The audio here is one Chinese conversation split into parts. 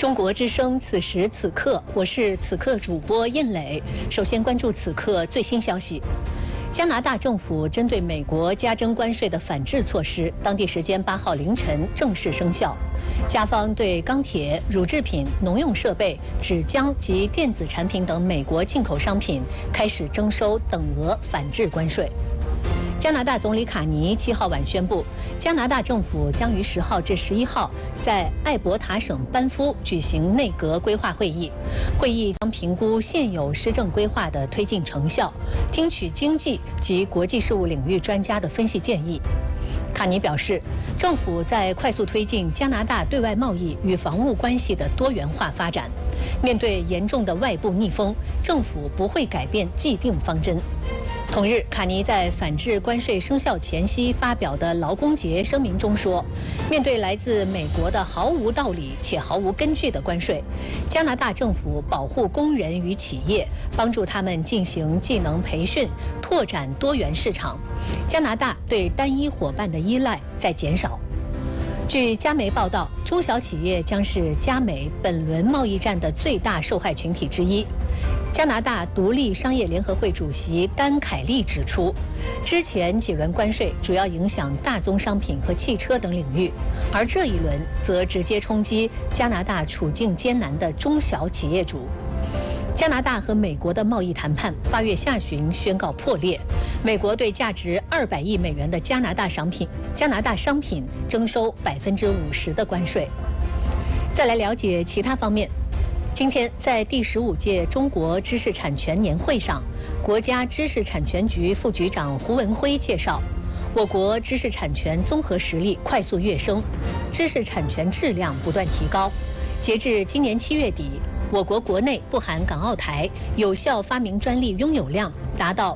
中国之声此时此刻，我是此刻主播燕磊。首先关注此刻最新消息。加拿大政府针对美国加征关税的反制措施，当地时间8号凌晨正式生效。加方对钢铁、乳制品、农用设备、纸浆及电子产品等美国进口商品开始征收等额反制关税。加拿大总理卡尼7号晚宣布，加拿大政府将于10号至11号在艾伯塔省班夫举行内阁规划会议，会议将评估现有施政规划的推进成效，听取经济及国际事务领域专家的分析建议。卡尼表示，政府在快速推进加拿大对外贸易与防务关系的多元化发展。面对严重的外部逆风，政府不会改变既定方针。同日，卡尼在反制关税生效前夕发表的劳工节声明中说，面对来自美国的毫无道理且毫无根据的关税，加拿大政府保护工人与企业，帮助他们进行技能培训，拓展多元市场。加拿大对单一伙伴的依赖在减少。据加媒报道，中小企业将是加美本轮贸易战的最大受害群体之一。加拿大独立商业联合会主席甘凯利指出，之前几轮关税主要影响大宗商品和汽车等领域，而这一轮则直接冲击加拿大处境艰难的中小企业主。加拿大和美国的贸易谈判8月下旬宣告破裂，美国对价值200亿美元的加拿大商品征收50%的关税。再来了解其他方面。今天在第15届中国知识产权年会上，国家知识产权局副局长胡文辉介绍，我国知识产权综合实力快速跃升，知识产权质量不断提高。截至今年7月底，我国国内不含港澳台有效发明专利拥有量达到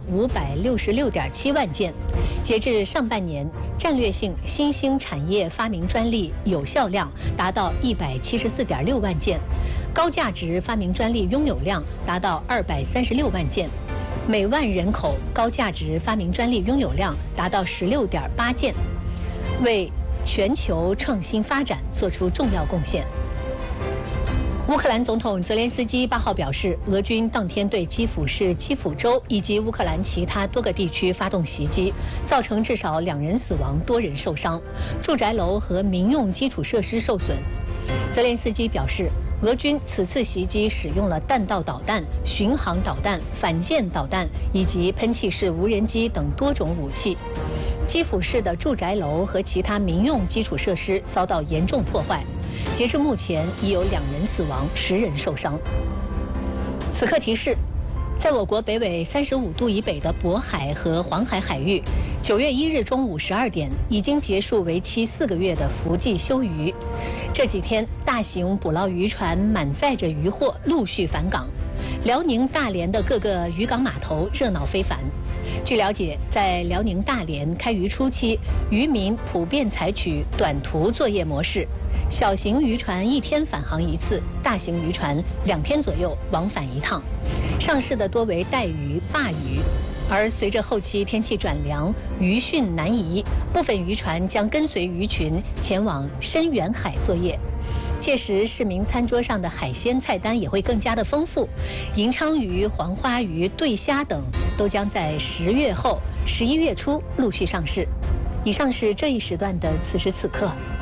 566.7万件。截至上半年，战略性新兴产业发明专利有效量达到174.6万件，高价值发明专利拥有量达到236万件，每万人口高价值发明专利拥有量达到16.8件，为全球创新发展做出重要贡献。乌克兰总统泽连斯基8号表示，俄军当天对基辅市基辅州以及乌克兰其他多个地区发动袭击，造成至少2人死亡，多人受伤，住宅楼和民用基础设施受损。泽连斯基表示，俄军此次袭击使用了弹道导弹、巡航导弹、反舰导弹以及喷气式无人机等多种武器。基辅市的住宅楼和其他民用基础设施遭到严重破坏，截至目前已有2人死亡，10人受伤。此刻提示，在我国北纬35度以北的渤海和黄海海域，9月1日中午12点已经结束为期4个月的伏季休渔。这几天，大型捕捞渔船满载着渔获陆续返港，辽宁大连的各个渔港码头热闹非凡。据了解，在辽宁大连开渔初期，渔民普遍采取短途作业模式，小型渔船1天返航1次，大型渔船2天左右往返1趟。上市的多为带鱼、鲅鱼。而随着后期天气转凉，渔汛南移，部分渔船将跟随鱼群前往深远海作业。届时，市民餐桌上的海鲜菜单也会更加的丰富，银鲳鱼、黄花鱼、对虾等都将在10月后、11月初陆续上市。以上是这一时段的此时此刻。